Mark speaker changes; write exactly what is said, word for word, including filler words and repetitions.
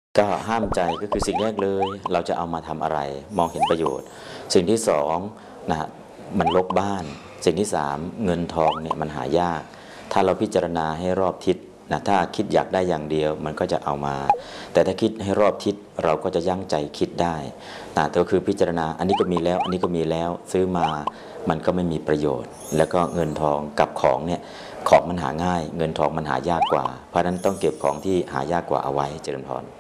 Speaker 1: ก็ห้ามใจก็คือสิ่งแรกเลยเราจะเอามาทำอะไรมองเห็นประโยชน์สิ่งที่สองนะฮะมันรกบ้านสิ่งที่สามเงินทองเนี่ยมันหายากถ้าเราพิจารณาให้รอบทิศนะถ้าคิดอยากได้อย่างเดียวมันก็จะเอามาแต่ถ้าคิดให้รอบทิศเราก็จะยั้งใจคิดได้นะก็คือพิจารณาอันนี้ก็มีแล้วอันนี้ก็มีแล้วซื้อมามันก็ไม่มีประโยชน์แล้วก็เงินทองกับของเนี่ยของมันหาง่ายเงินทองมันหายากกว่าเพราะฉะนั้นต้องเก็บของที่หายากกว่าเอาไว้เจริญพร